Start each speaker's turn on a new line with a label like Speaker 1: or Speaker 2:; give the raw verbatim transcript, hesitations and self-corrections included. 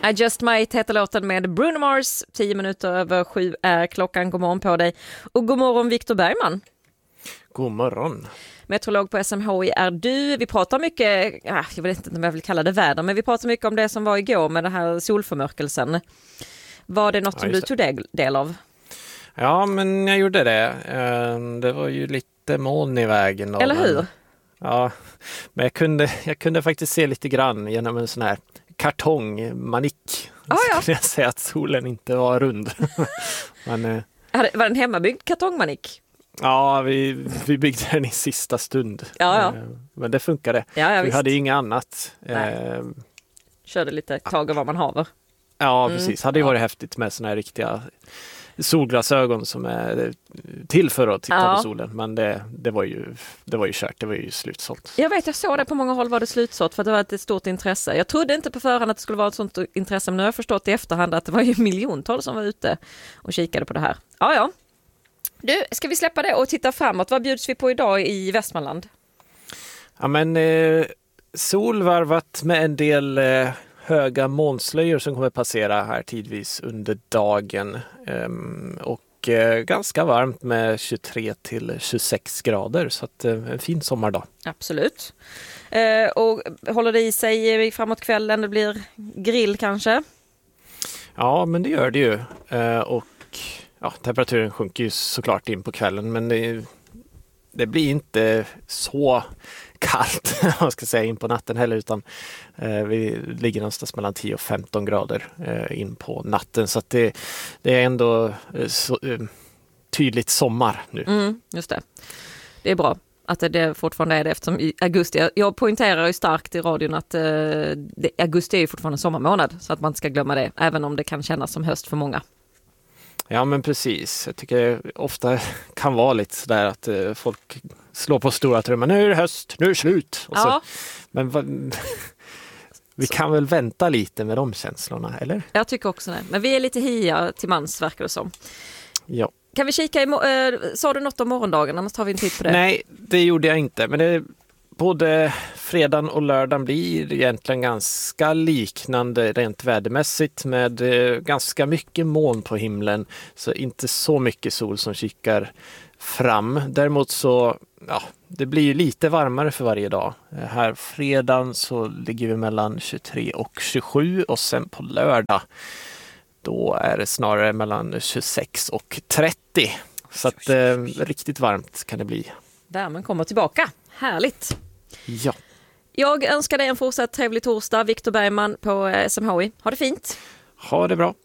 Speaker 1: I Just Might heter låten med Bruno Mars. Tio minuter över sju är klockan. God morgon på dig. Och god morgon Viktor Bergman.
Speaker 2: God morgon.
Speaker 1: Meteorolog på S M H I är du. Vi pratar mycket, jag vet inte om jag vill kalla det väder, men vi pratar mycket om det som var igår med den här solförmörkelsen. Var det något ja, som du tog del, del av?
Speaker 2: Ja, men jag gjorde det. Det var ju lite moln i vägen.
Speaker 1: Eller hur?
Speaker 2: Men, ja, men jag kunde, jag kunde faktiskt se lite grann genom en sån här kartongmanik.
Speaker 1: Ah, ja.
Speaker 2: Så kan jag säga att solen inte var rund. men,
Speaker 1: var det en hemmabyggd kartongmanik?
Speaker 2: Ja, vi, vi byggde den i sista stund.
Speaker 1: Ja, ja.
Speaker 2: Men det funkade.
Speaker 1: Ja, ja,
Speaker 2: vi
Speaker 1: visst.
Speaker 2: hade inget annat.
Speaker 1: Nej. Körde lite tag av vad man haver.
Speaker 2: Ja,
Speaker 1: Mm.
Speaker 2: precis. Hade ju varit ja. häftigt med såna här riktiga solglasögon som är till för att titta
Speaker 1: ja.
Speaker 2: på solen. Men det, det, var ju, det var ju kört, det var ju slutsålt.
Speaker 1: Jag vet, jag såg det på många håll var det slutsålt för att det var ett stort intresse. Jag trodde inte på förhand att det skulle vara ett sånt intresse, men nu har jag förstått i efterhand att det var ju miljontals som var ute och kikade på det här. Ja, ja. Du, ska vi släppa det och titta framåt? Vad bjuds vi på idag i Västmanland?
Speaker 2: Ja, men eh, solvarvat med en del eh, höga molnslöjor som kommer passera här tidvis under dagen. Ehm, och eh, ganska varmt med tjugotre till tjugosex grader, så att, eh, en fin sommardag.
Speaker 1: Absolut. Eh, och håller det i sig framåt kvällen? Det blir grill kanske?
Speaker 2: Ja, men det gör det ju. Eh, och ja, temperaturen sjunker ju såklart in på kvällen, men det, det blir inte så kallt man ska säga in på natten heller, utan eh, vi ligger någonstans mellan tio och femton grader eh, in på natten, så att det, det är ändå eh, så, eh, tydligt sommar nu.
Speaker 1: Mm, just det. Det är bra att det fortfarande är det, eftersom i augusti, jag poängterar ju starkt i radion att eh, det, augusti är ju fortfarande sommarmånad, så att man inte ska glömma det, även om det kan kännas som höst för många.
Speaker 2: Ja, men precis. Jag tycker det ofta kan vara lite sådär att eh, folk slår på stora trumman. Nu är det höst, nu är det slut. Och så,
Speaker 1: ja.
Speaker 2: Men va, vi kan väl vänta lite med de känslorna, eller?
Speaker 1: Jag tycker också det. Men vi är lite hia till mans, verkar det som.
Speaker 2: Ja.
Speaker 1: Kan vi kika i, äh, sa du något om morgondagen? Annars tar vi en titt på det.
Speaker 2: Nej, det gjorde jag inte. Men det, både fredagen och lördagen blir egentligen ganska liknande rent vädermässigt, med eh, ganska mycket moln på himlen. Så inte så mycket sol som kikar fram. Däremot så, ja, det blir ju lite varmare för varje dag. Här fredagen så ligger vi mellan tjugotre och tjugosju, och sen på lördag då är det snarare mellan tjugosex och trettio. Så att eh, riktigt varmt kan det bli.
Speaker 1: Värmen kommer tillbaka. Härligt.
Speaker 2: Ja.
Speaker 1: Jag önskar dig en fortsatt trevlig torsdag. Viktor Bergman på S M H I. Ha det fint.
Speaker 2: Ha det bra.